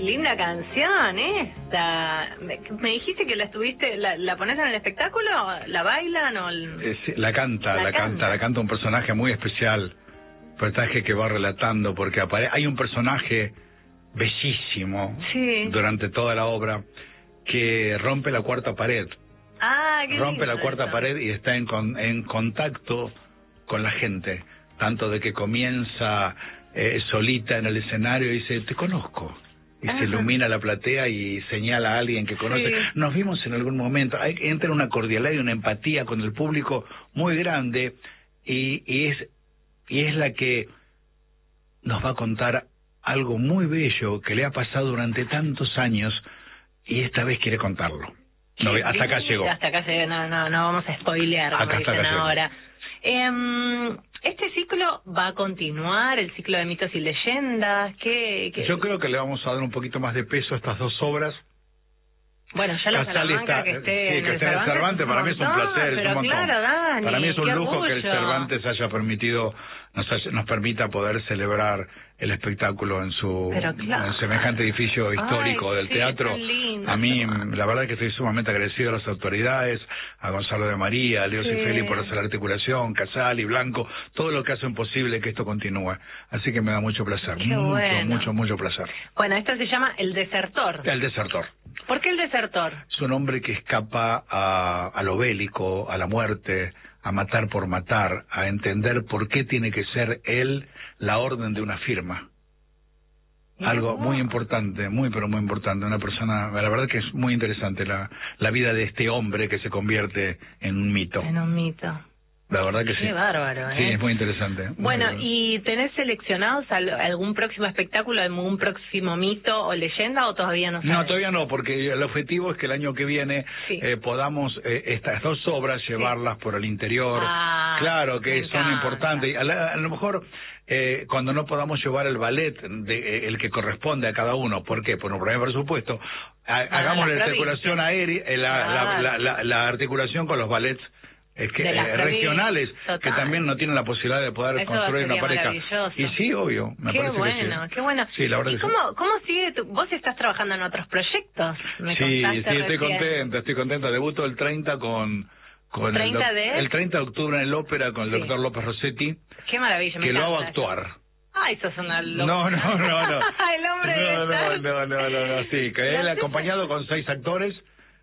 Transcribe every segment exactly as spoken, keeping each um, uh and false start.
linda canción esta. Me, me dijiste que la estuviste, la, la pones en el espectáculo, la bailan o el... eh, sí, la canta, la, la canta, canta, la canta un personaje muy especial, personaje que va relatando, porque apare hay un personaje bellísimo sí. durante toda la obra que rompe la cuarta pared. Ah, qué rompe lindo la cuarta eso. pared y está en, con, en contacto con la gente, tanto de que comienza eh, solita en el escenario y dice, te conozco, y Ajá. se ilumina la platea y señala a alguien que conoce. Sí. Nos vimos en algún momento. Hay, entra una cordialidad y una empatía con el público muy grande, y, y es y es la que nos va a contar algo muy bello que le ha pasado durante tantos años, y esta vez quiere contarlo. No, hasta acá llegó. Hasta acá llegó, no, no, no vamos a spoilear, como Acá dicen acá ahora. Eh, ¿Este ciclo va a continuar, el ciclo de mitos y leyendas? ¿Qué, qué? Yo creo que le vamos a dar un poquito más de peso a estas dos obras. Bueno, ya la Casal Salamanca está, que esté sí, en que el esté en el Cervantes, Cervantes, para mí es un montón, placer, es pero un montón. claro, Dani, Para mí es un qué lujo que el orgullo. Cervantes haya permitido, nos, haya, nos permita poder celebrar el espectáculo en su Claro. en semejante edificio histórico. Ay, del sí, teatro. Lindo, a mí, no. la verdad que estoy sumamente agradecido a las autoridades, a Gonzalo de María, a Leo sí. Cifeli por hacer la articulación, Casal y Blanco, todo lo que hacen posible que esto continúe. Así que me da mucho placer, Qué mucho, bueno. mucho, mucho placer. Bueno, esto se llama El Desertor. El Desertor. ¿Por qué El Desertor? Es un hombre que escapa a, a lo bélico, a la muerte, a matar por matar, a entender por qué tiene que ser él la orden de una firma. Mira Algo vos. muy importante, muy pero muy importante. Una persona, la verdad que es muy interesante la, la vida de este hombre que se convierte en un mito. En un mito. La verdad que Qué sí. bárbaro, ¿eh? Sí, es muy interesante. Bueno, muy ¿y tenés seleccionados al- algún próximo espectáculo, algún próximo mito o leyenda, o todavía no sabes? No, todavía no, porque el objetivo es que el año que viene sí. eh, podamos eh, estas dos obras llevarlas sí. por el interior. Ah, claro que son encanta. importantes. A, la, a lo mejor eh, cuando no podamos llevar el ballet, de, eh, el que corresponde a cada uno, ¿por qué? Por un problema de presupuesto. Ha, ah, hagamos la, la articulación aérea, eh, la, ah. la, la, la, la articulación con los ballets. Es que eh, regionales total. que también no tienen la posibilidad de poder Eso construir una pareja. Y sí, obvio, me qué parece bueno, que sí. Qué bueno, Sí, la verdad ¿Y que cómo, sí. cómo sigue tu, vos estás trabajando en otros proyectos? Me sí, sí, contaste estoy recién. contento, estoy contento. Debuto el treinta con con ¿treinta el, de? el treinta de octubre en el ópera con el sí. doctor López Rossetti. Qué maravilla, me que lo encanta. hago actuar. Ay, sos una loca. No, no, no, no. El hombre no, de no, no, no, no, no, sí, que él acompañado con seis actores.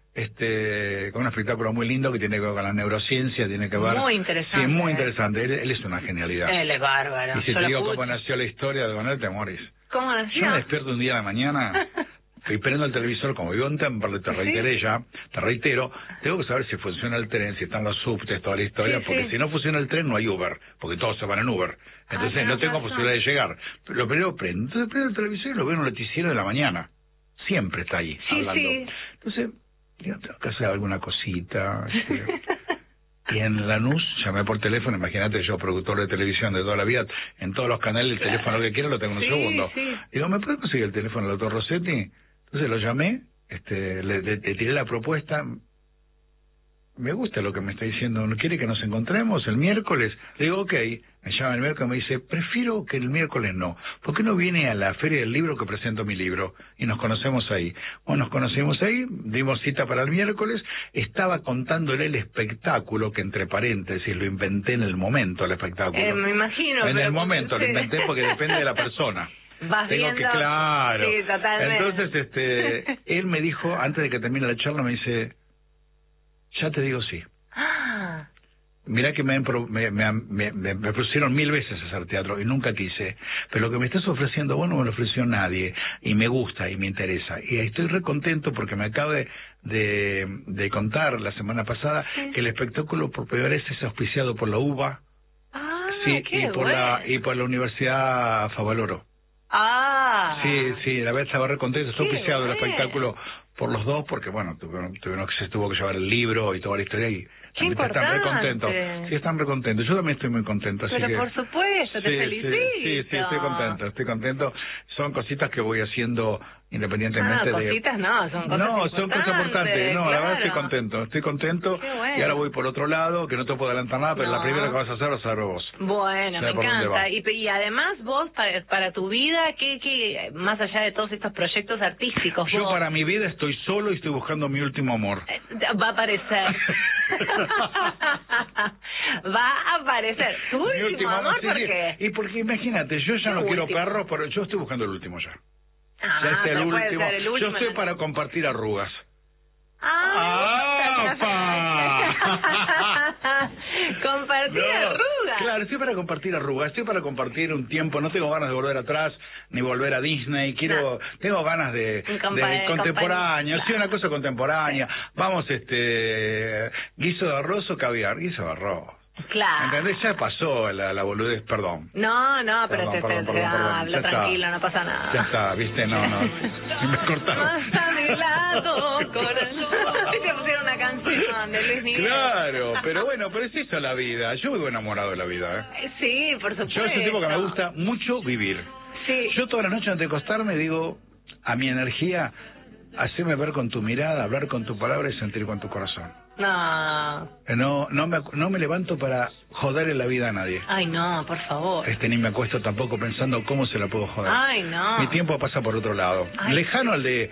Este, con un espectáculo muy lindo que tiene que ver con la neurociencia, tiene que ver... Muy interesante. Sí, muy interesante. Él, él es una genialidad. Él es bárbaro. Y si Yo te lo digo escucho. cómo nació la historia de Manuel, te morís. ¿Cómo nació? Yo me despierto un día de la mañana y prendo el televisor, como vivo en Temperley, te reiteré ¿Sí? ya, te reitero, tengo que saber si funciona el tren, si están los subtes, toda la historia, sí, porque sí. si no funciona el tren no hay Uber, porque todos se van en Uber. Entonces ah, no tengo razón. posibilidad de llegar. Lo primero prendo, entonces prendo el televisor y lo veo en un noticiero de la mañana. Siempre está ahí, sí, hablando. Sí. Entonces, yo tengo que hacer alguna cosita. Este, y en Lanús llamé por teléfono, imagínate, yo productor de televisión de toda la vida, en todos los canales el claro. teléfono que quiera lo tengo en un sí, segundo. Sí. Digo, ¿me puede conseguir el teléfono del doctor Rossetti? Entonces lo llamé, este, le, le, le tiré la propuesta. Me gusta lo que me está diciendo, ¿no quiere que nos encontremos el miércoles? Le digo, ok, me llama el miércoles y me dice, prefiero que el miércoles no. ¿Por qué no viene a la feria del libro que presento mi libro? Y nos conocemos ahí. Bueno, nos conocimos ahí, dimos cita para el miércoles, estaba contándole el espectáculo, que entre paréntesis lo inventé en el momento, el espectáculo. Eh, me imagino. En pero el momento, sí. lo inventé porque depende de la persona. Vas Tengo viendo. que, claro. Sí, totalmente. Entonces, este, él me dijo, antes de que termine la charla, me dice, ya te digo sí. Ah. Mirá que me, han pro, me, me, me, me, me pusieron mil veces hacer teatro y nunca quise. Pero lo que me estás ofreciendo vos no me lo ofreció nadie. Y me gusta y me interesa. Y estoy re contento porque me acabo de, de, de contar la semana pasada sí. que el espectáculo por primera vez es auspiciado por la U B A. Ah, sí, qué y por bueno. la y por la Universidad Favaloro. Ah. Sí, sí, la verdad estaba re contento. Está Qué auspiciado el bueno. espectáculo por los dos, porque bueno, tuvieron, tuvieron que se tuvo que llevar el libro y toda la historia y Qué están re importante. contentos. Sí, están re contentos. Yo también estoy muy contento. Así Pero que, por supuesto, te sí, felicito. Sí, sí, sí, estoy contento, estoy contento. Son cositas que voy haciendo independientemente ah, de... cositas no, son cosas No, importantes. son cosas importantes. No, claro. la verdad estoy contento, estoy contento. Qué bueno. y ahora voy por otro lado, que no te puedo adelantar nada, pero No. la primera que vas a hacer vas a hacer vos. Bueno, me ¿Sabe por dónde encanta. va? Y, y además vos, para, para tu vida, ¿qué, qué, más allá de todos estos proyectos artísticos, Yo vos, para mi vida estoy solo y estoy buscando mi último amor. eh, va a aparecer. Va a aparecer. ¿Tu Mi último amor sí, por sí. qué? Y porque imagínate, yo ya ¿Qué no quiero último? perros, pero yo estoy buscando el último ya. Ah, Ya este es el pero puede último. ser el último. Yo estoy ¿no? para compartir arrugas. Ah, ¡Apa! Compartir No, arrugas. Claro, estoy para compartir arrugas, estoy para compartir un tiempo, no tengo ganas de volver atrás ni volver a Disney, quiero, No. tengo ganas de, Un compa- de contemporáneo, compa- sí, una cosa contemporánea. Vamos, este, guiso de arroz o caviar, guiso de arroz. Claro. ¿Entendés? Ya pasó la, la boludez, perdón. No, no, pero Perdón, te, perdón, te, perdón, perdón. hablo Ya está. tranquilo, no pasa nada. Ya está, viste, no, no. Me cortaron. Más a mi lado, corazón. Te pusieron una canción de Luis Miguel. Claro, pero bueno, pero es eso la vida. Yo vivo enamorado de la vida, ¿eh? Eh, Sí, por supuesto. Yo soy un tipo que me gusta mucho vivir. Sí. Yo todas las noches antes de acostarme digo a mi energía, haceme ver con tu mirada, hablar con tu palabra y sentir con tu corazón. No. No, no me, no me levanto para joderle la vida a nadie. Ay, no, por favor. Este, ni me acuesto tampoco pensando cómo se la puedo joder. Ay, no. Mi tiempo pasa por otro lado. Ay. Lejano al de,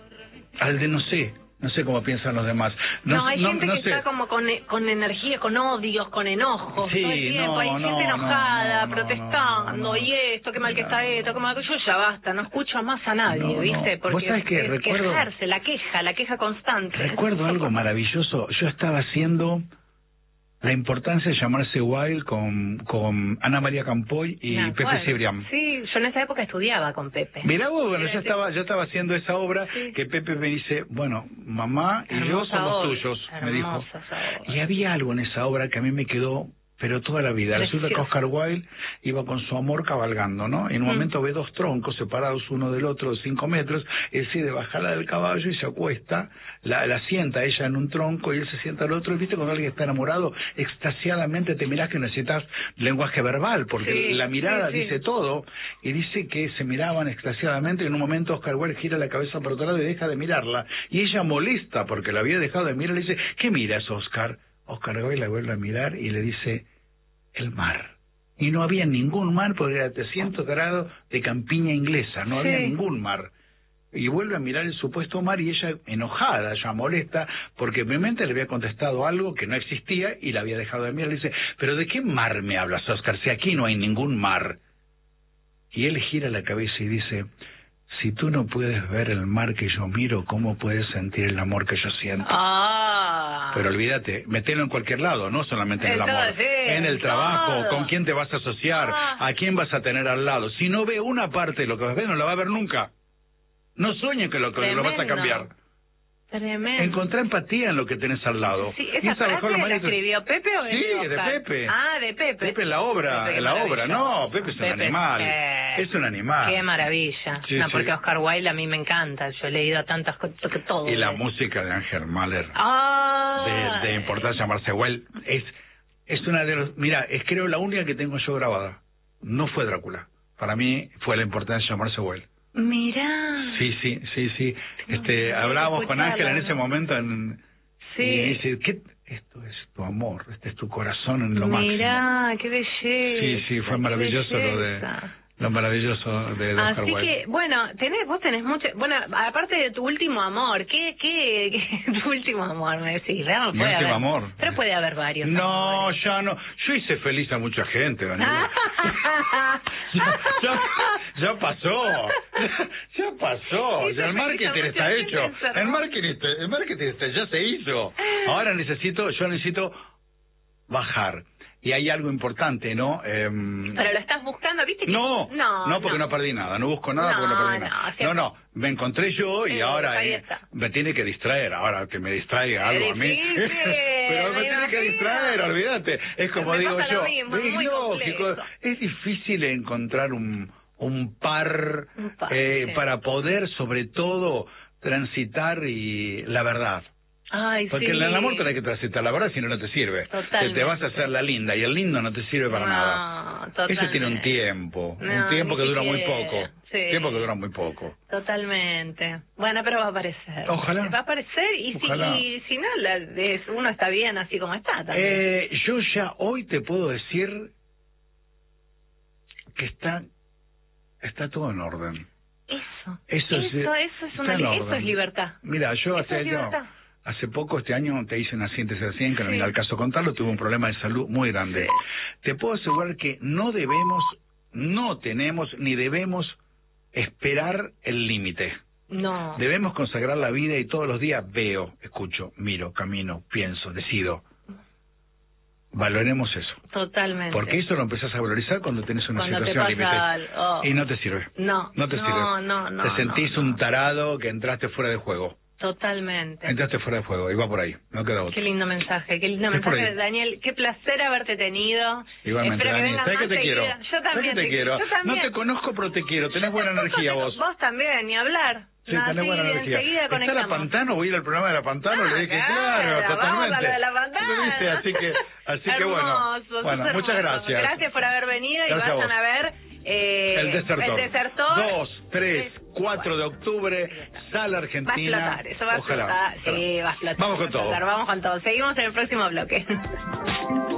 al de no sé, no sé cómo piensan los demás. No, hay gente no que sé. está como con, con energía, con odios, con enojos, Sí, todo el tiempo. no, hay no, gente enojada, no, no, protestando, no, no, no. y esto, qué mal que está esto, qué mal que yo ya basta, no escucho más a nadie, No, no. ¿viste? ¿Vos Porque sabés qué? es Recuerdo- quejarse, la queja, la queja constante. Recuerdo algo maravilloso. Yo estaba haciendo la importancia de llamarse Wild con, con Ana María Campoy y Me Pepe acuerdo. Cibrián. Sí, yo en esa época estudiaba con Pepe. Mirá vos, bueno, Sí, yo sí. estaba, yo estaba haciendo esa obra Sí. que Pepe me dice, bueno, mamá y yo Hermosa somos obra, tuyos, me dijo. hermosa esa obra. Y había algo en esa obra que a mí me quedó, pero toda la vida. Resulta que Precioso. Oscar Wilde iba con su amor cabalgando, ¿no? Y en un Mm. momento ve dos troncos separados uno del otro de cinco metros, él decide bajarla del caballo y se acuesta, la, la sienta ella en un tronco y él se sienta al otro. Y viste cuando alguien está enamorado, extasiadamente te mirás que necesitas lenguaje verbal, porque Sí, la mirada sí, sí. dice todo. Y dice que se miraban extasiadamente y en un momento Oscar Wilde gira la cabeza por otro lado y deja de mirarla. Y ella molesta porque la había dejado de mirar, le dice, ¿qué miras, Oscar? Oscar Wilde la vuelve a mirar y le dice, el mar. Y no había ningún mar porque era trescientos grados de campiña inglesa, no Sí. había ningún mar. Y vuelve a mirar el supuesto mar y ella enojada, ya molesta, porque mi mente le había contestado algo que no existía y la había dejado de mirar. Le dice, ¿pero de qué mar me hablas, Oscar? Si aquí no hay ningún mar. Y él gira la cabeza y dice, si tú no puedes ver el mar que yo miro, ¿cómo puedes sentir el amor que yo siento? Ah. Pero olvídate, metelo en cualquier lado, no solamente en el En amor. todo, sí, En el en trabajo, todo. con quién te vas a asociar, Ah. a quién vas a tener al lado. Si no ve una parte de lo que vas a ver, no la va a ver nunca. No sueñe que lo, que lo vas a Tremendo. cambiar. Tremendo. Encontrá empatía en lo que tenés al lado. Sí, Y ¿esa esa mejor frase la manera- escribió Pepe o de Sí, de Oscar? Pepe. Ah, de Pepe. Pepe en la obra, Pepe, qué en la obra. maravilla. No, Pepe es un Pepe, animal. eh, Es un animal. Qué maravilla. Sí, no, sí. porque Oscar Wilde a mí me encanta. Yo he leído tantas cosas que todo. Y la ¿eh? música de Ángel Mahler, Ah. de, de importancia llamarse Well, es, es una de los... Mira, es creo la única que tengo yo grabada. No fue Drácula. Para mí fue la importancia de llamarse Well. Mirá. Sí, sí, sí, sí. Este, que hablábamos con escucharla, Ángel en ¿no? ese momento en, Sí. y dice, ¿qué? Esto es tu amor, este es tu corazón en lo máximo. Mirá, qué belleza. Sí, sí, fue qué maravilloso lo de belleza. lo maravilloso de, de Oscar Así Wilde. que, bueno, tenés, vos tenés mucho... Bueno, aparte de tu último amor, ¿qué, qué, qué tu último amor me decís? ¿Verdad? Mi Puede último haber, amor. Pero puede haber varios No, amores. ya no. Yo hice feliz a mucha gente, Daniela. ya, ya, ya pasó. Ya pasó. Hice Ya el feliz a marketing mucha está gente, hecho. enfermo. El marketing, el marketing está, ya se hizo. Ahora necesito, yo necesito bajar. Y hay algo importante, ¿no? Em, Pero lo estás buscando, ¿viste? que- No, no, no, porque no. perdí nada, no busco nada No, porque no perdí no, nada. siempre- No, no, me encontré yo y Sí, ahora ahí eh, está. me tiene que distraer, ahora que me distraiga Es algo a mí. difícil, Pero me me tiene que imagino. distraer, olvídate. Es como Me digo pasa yo, lo mismo, es es muy lógico, complejo. es difícil encontrar un, un par, Un par, eh, sí. para poder sobre todo transitar y la verdad. Ay, Porque sí. en el amor tenés que transitar la verdad, si no, no te sirve. Totalmente. Te, te vas a hacer la linda y el lindo no te sirve para No, nada. totalmente. Eso tiene un tiempo, No, un tiempo ni que dura muy siquiera. poco. Sí. Tiempo que dura muy poco. Totalmente. Bueno, pero va a aparecer. Ojalá. Va a aparecer y, si, y si no, la, es, uno está bien así como está también. Eh, yo ya hoy te puedo decir que está, está todo en orden. Eso. Eso, eso, es, eso, es, una, eso es libertad. Mira, yo eso hace año... Hace poco, este año, te hice una síntesis así, que no viene al caso contarlo, tuve un problema de salud muy grande. Sí. Te puedo asegurar que no debemos, no tenemos, ni debemos esperar el límite. No. Debemos consagrar la vida y todos los días veo, escucho, miro, camino, pienso, decido. Valoremos eso. Totalmente. Porque eso lo empezás a valorizar cuando tenés una cuando situación límite. Oh. Y no te sirve. No. No te no, sirve. No, no, te sentís no, un no. tarado que entraste fuera de juego. Totalmente. Entraste fuera de juego, y va por ahí, no queda otro. Qué lindo mensaje, qué lindo mensaje, Daniel. Qué placer haberte tenido. Igualmente, Dani, ¿sabes que te quiero? Yo también te, te quiero. Yo también. No te conozco, pero te quiero. Tenés buena energía vos. Vos también, ni hablar. Sí, no, tenés sí, buena energía. ¿Está la Pantano? Voy a ir al programa de la Pantano. Ah, le dije, claro, claro, totalmente. Vamos a lo de la Pantano. Lo viste, así que, así que bueno. Hermoso, bueno, muchas hermoso. Gracias. Gracias por haber venido gracias y vayan a, a ver eh, El Desertor. El Desertor. dos, tres, cuatro de octubre, Sala Argentina. Va a explotar, eso va a Ojalá. explotar. Sí, va a explotar. Vamos con todo. Vamos con todo. Seguimos en el próximo bloque.